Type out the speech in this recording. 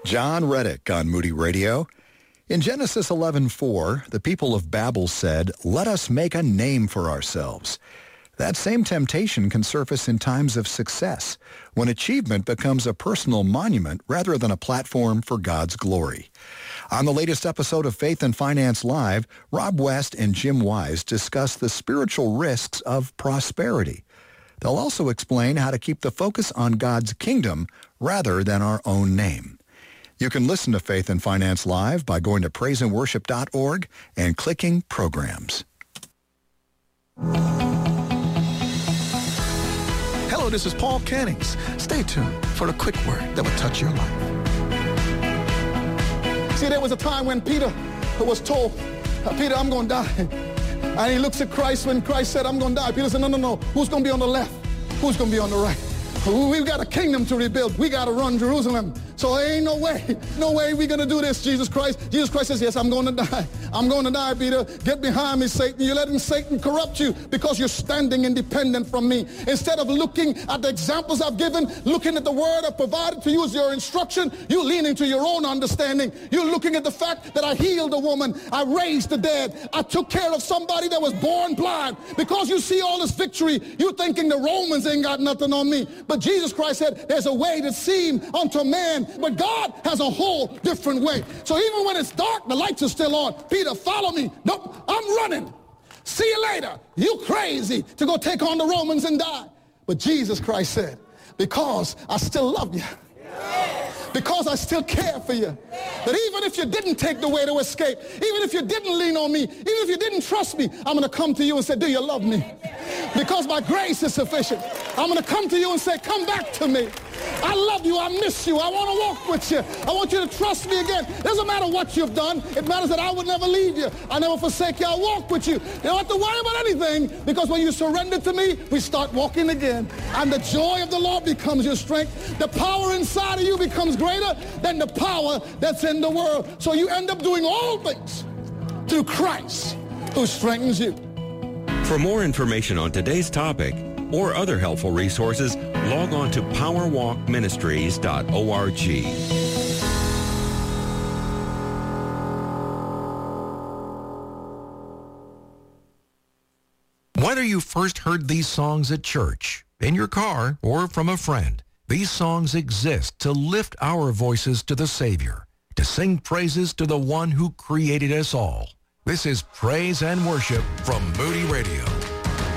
John Reddick on Moody Radio. In Genesis 11:4, the people of Babel said, "Let us make a name for ourselves." That same temptation can surface in times of success, when achievement becomes a personal monument rather than a platform for God's glory. On the latest episode of Faith and Finance Live, Rob West and Jim Wise discuss the spiritual risks of prosperity. They'll also explain how to keep the focus on God's kingdom rather than our own name. You can listen to Faith and Finance Live by going to praiseandworship.org and clicking Programs. Hello, this is Paul Cannings. Stay tuned for the quick word that will touch your life. See, there was a time when Peter was told, Peter, I'm going to die. And he looks at Christ when Christ said, I'm going to die. Peter said, no. Who's going to be on the left? Who's going to be on the right? We've got a kingdom to rebuild. We got to run Jerusalem. So there ain't no way we're going to do this, Jesus Christ. Jesus Christ says, yes, I'm going to die. I'm going to die, Peter. Get behind me, Satan. You're letting Satan corrupt you because you're standing independent from me. Instead of looking at the examples I've given, looking at the word I've provided to you as your instruction, you're leaning to your own understanding. You're looking at the fact that I healed a woman. I raised the dead. I took care of somebody that was born blind. Because you see all this victory, you're thinking the Romans ain't got nothing on me. But Jesus Christ said, there's a way that seems unto man, but God has a whole different way. So even when it's dark, the lights are still on. Peter, follow me. Nope, I'm running. See you later. You crazy to go take on the Romans and die. But Jesus Christ said, because I still love you, because I still care for you, that even if you didn't take the way to escape, even if you didn't lean on me, even if you didn't trust me, I'm going to come to you and say, do you love me? Because my grace is sufficient. I'm going to come to you and say, come back to me. I love you. I miss you. I want to walk with you. I want you to trust me again. Doesn't matter what you've done. It matters that I would never leave you. I never forsake you. I'll walk with you. You don't have to worry about anything, because when you surrender to me, we start walking again. And the joy of the Lord becomes your strength. The power inside of you becomes greater than the power that's in the world. So you end up doing all things through Christ who strengthens you. For more information on today's topic or other helpful resources, log on to powerwalkministries.org. Whether you first heard these songs at church, in your car, or from a friend, these songs exist to lift our voices to the Savior, to sing praises to the one who created us all. This is Praise and Worship from Moody Radio.